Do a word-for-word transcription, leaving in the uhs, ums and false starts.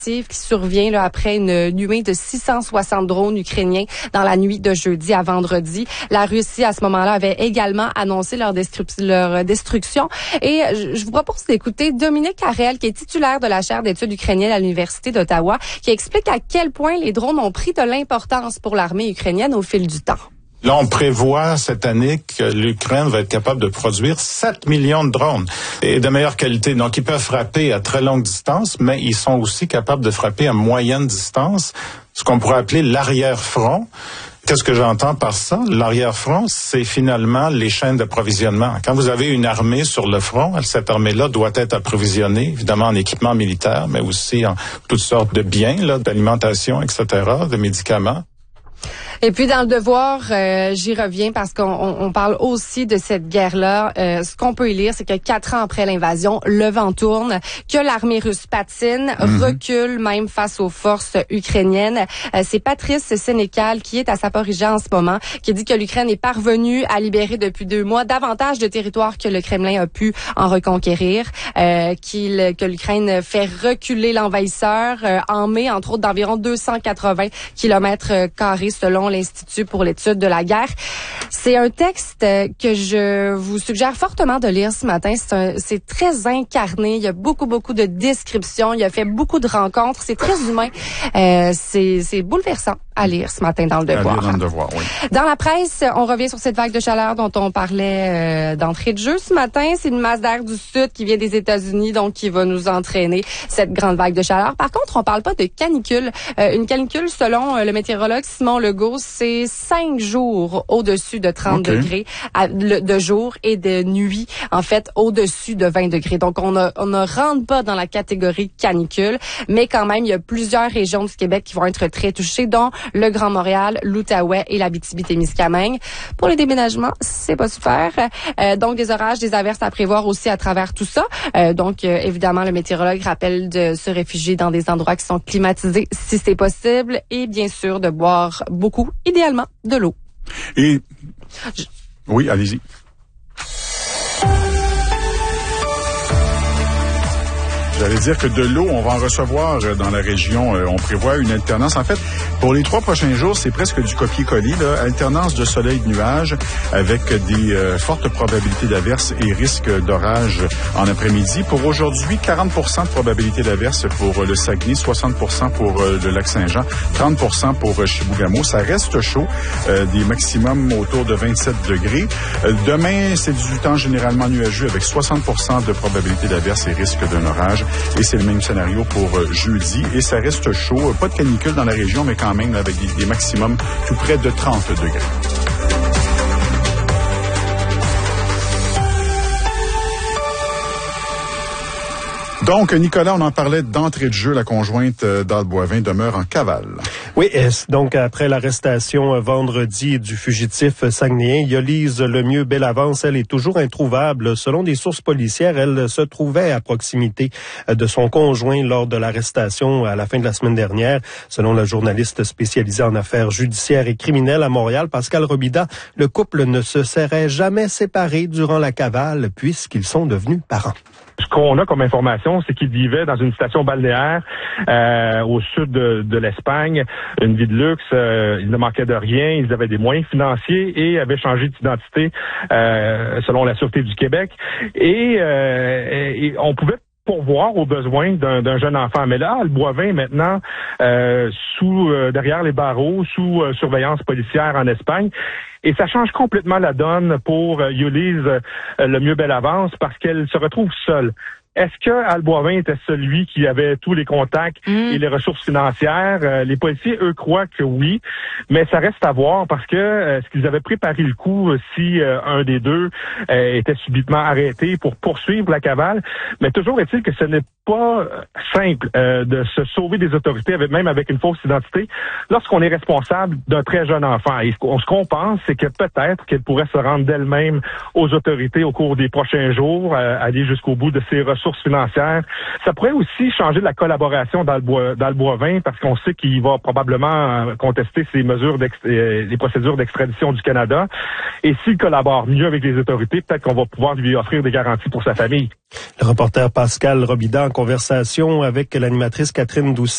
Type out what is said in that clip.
qui survient là, après une nuée de six cent soixante drones ukrainiens dans la nuit de jeudi à vendredi. La Russie, à ce moment-là, avait également annoncé leur, leur destruction. Et je, je vous propose d'écouter Dominique Harel, qui est titulaire de la chaire d'études ukrainiennes à l'Université d'Ottawa, qui explique à quel point les drones ont pris de l'importance pour l'armée ukrainienne au fil du temps. Là, on prévoit cette année que l'Ukraine va être capable de produire sept millions de drones et de meilleure qualité. Donc, ils peuvent frapper à très longue distance, mais ils sont aussi capables de frapper à moyenne distance, ce qu'on pourrait appeler l'arrière-front. Qu'est-ce que j'entends par ça? L'arrière-front, c'est finalement les chaînes d'approvisionnement. Quand vous avez une armée sur le front, cette armée-là doit être approvisionnée, évidemment en équipement militaire, mais aussi en toutes sortes de biens, là, d'alimentation, et cetera, de médicaments. Et puis dans le devoir, euh, j'y reviens parce qu'on on, on parle aussi de cette guerre-là. Euh, ce qu'on peut y lire, c'est que quatre ans après l'invasion, le vent tourne, que l'armée russe patine, mm-hmm. recule même face aux forces ukrainiennes. Euh, c'est Patrice Sénécal qui est à Zaporijia en ce moment, qui dit que l'Ukraine est parvenue à libérer depuis deux mois davantage de territoires que le Kremlin a pu en reconquérir, euh, qu'il, que l'Ukraine fait reculer l'envahisseur euh, en mai, entre autres, d'environ deux cent quatre-vingts kilomètres carrés selon l'Institut pour l'étude de la guerre. C'est un texte que je vous suggère fortement de lire ce matin. C'est, un, c'est très incarné. Il y a beaucoup, beaucoup de descriptions. Il a fait beaucoup de rencontres. C'est très humain. Euh, c'est, c'est bouleversant à lire ce matin dans le Devoir. À lire dans le Devoir, oui. Dans la presse, on revient sur cette vague de chaleur dont on parlait euh, d'entrée de jeu ce matin. C'est une masse d'air du sud qui vient des États-Unis, donc qui va nous entraîner cette grande vague de chaleur. Par contre, on parle pas de canicule. Euh, une canicule, selon euh, le météorologue Simon Legault, c'est cinq jours au-dessus de trente okay. degrés à, le, de jour et de nuit, en fait, au-dessus de vingt degrés. Donc, on, a, on ne rentre pas dans la catégorie canicule, mais quand même, il y a plusieurs régions du Québec qui vont être très touchées, dont le Grand Montréal, l'Outaouais et l'Abitibi-Témiscamingue. Pour les déménagements, c'est pas super. Euh, donc, des orages, des averses à prévoir aussi à travers tout ça. Euh, donc, euh, évidemment, le météorologue rappelle de se réfugier dans des endroits qui sont climatisés si c'est possible et bien sûr de boire beaucoup, idéalement de l'eau. Et Je... oui, allez-y. J'allais dire que de l'eau, on va en recevoir dans la région. On prévoit une alternance. En fait, pour les trois prochains jours, c'est presque du copier-coller, là. Alternance de soleil et de nuages avec des euh, fortes probabilités d'averses et risques d'orage en après-midi. Pour aujourd'hui, quarante pour cent de probabilité d'averses pour le Saguenay, soixante pour cent pour euh, le Lac-Saint-Jean, trente pour cent pour euh, Chibougamau. Ça reste chaud, euh, des maximums autour de vingt-sept degrés. Euh, demain, c'est du temps généralement nuageux avec soixante pour cent de probabilité d'averses et risque d'un orage. Et c'est le même scénario pour euh, jeudi. Et ça reste chaud. Pas de canicule dans la région, mais quand même avec des, des maximums tout près de trente degrés. Donc, Nicolas, on en parlait d'entrée de jeu. La conjointe d'Al Boivin demeure en cavale. Oui, donc après l'arrestation vendredi du fugitif saguenéen, Yolise Lemieux-Bellavance, elle est toujours introuvable. Selon des sources policières, elle se trouvait à proximité de son conjoint lors de l'arrestation à la fin de la semaine dernière. Selon la journaliste spécialisée en affaires judiciaires et criminelles à Montréal, Pascal Robida, le couple ne se serait jamais séparé durant la cavale puisqu'ils sont devenus parents. Ce qu'on a comme information, c'est qu'ils vivaient dans une station balnéaire euh, au sud de, de l'Espagne, une vie de luxe. Euh, ils ne manquaient de rien, ils avaient des moyens financiers et avaient changé d'identité euh, selon la Sûreté du Québec. Et, euh, et on pouvait pourvoir aux besoins d'un, d'un jeune enfant. Mais là, Al Boivin, maintenant, euh, sous euh, derrière les barreaux, sous euh, surveillance policière en Espagne. Et ça change complètement la donne pour euh, Yolise euh, Lemieux-Bellavance parce qu'elle se retrouve seule. Est-ce que Al Boivin était celui qui avait tous les contacts mmh. et les ressources financières? Euh, les policiers, eux, croient que oui, mais ça reste à voir parce que euh, est-ce qu'ils avaient préparé le coup si euh, un des deux euh, était subitement arrêté pour poursuivre la cavale? Mais toujours est-il que ce n'est pas simple euh, de se sauver des autorités, avec, même avec une fausse identité, lorsqu'on est responsable d'un très jeune enfant. Et ce qu'on pense, c'est que peut-être qu'elle pourrait se rendre d'elle-même aux autorités au cours des prochains jours, euh, aller jusqu'au bout de ses ressources financières. Ça pourrait aussi changer la collaboration d'Al Boivin parce qu'on sait qu'il va probablement contester ces mesures, euh, les procédures d'extradition du Canada. Et s'il collabore mieux avec les autorités, peut-être qu'on va pouvoir lui offrir des garanties pour sa famille. Le reporter Pascal Robida en conversation avec l'animatrice Catherine Doucet.